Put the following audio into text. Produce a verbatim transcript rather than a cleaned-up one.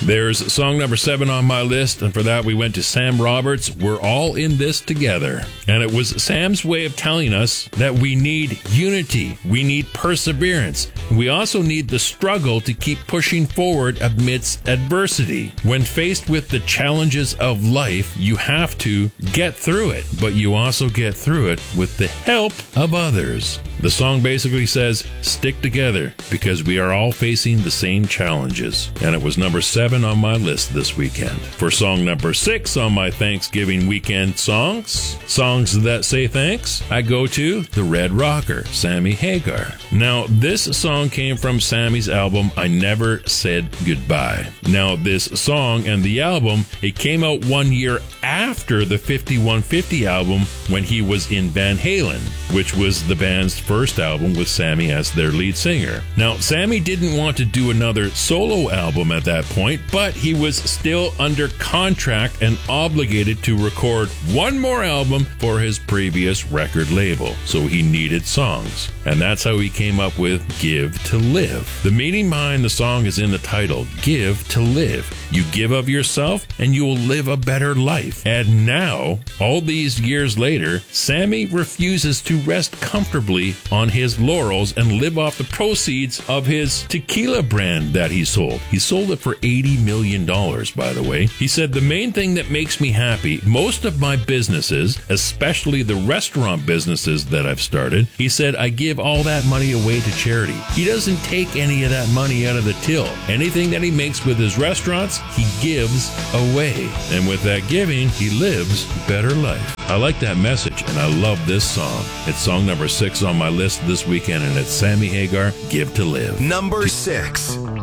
There's song number seven on my list, and for that we went to Sam Roberts, We're All in This Together. And it was Sam's way of telling us that we need unity, we need perseverance, we also need the struggle to keep pushing forward amidst adversity. When faced with the challenges of life, you have to get through it, but you also get through it with the help of others. The song basically says, stick together, because we are all facing the same challenges. And it was number seven on my list this weekend. For song number six on my Thanksgiving weekend songs, songs that say thanks, I go to The Red Rocker, Sammy Hagar. Now, this song came from Sammy's album, I Never Said Goodbye. Now, this song and the album, it came out one year after the fifty-one fifty album when he was in Van Halen, which was the band's first album with Sammy as their lead singer. Now, Sammy didn't want to do another solo album at that point, but he was still under contract and obligated to record one more album for his previous record label, so he needed songs. And that's how he came up with Give to Live. The meaning behind the song is in the title, Give to Live. You give of yourself and you will live a better life. And now, all these years later, Sammy refuses to rest comfortably on his laurels and live off the proceeds of his tequila brand that he sold. He sold it for eighty million dollars, by the way. He said, the main thing that makes me happy, most of my businesses, especially the restaurant businesses that I've started, he said, I give all that money away to charity. He doesn't take any of that money out of the till. Anything that he makes with his restaurants, he gives away. And with that giving, he lives a better life. I like that message, and I love this song. It's song number six on my list this weekend, and it's Sammy Hagar, Give to Live. Number six.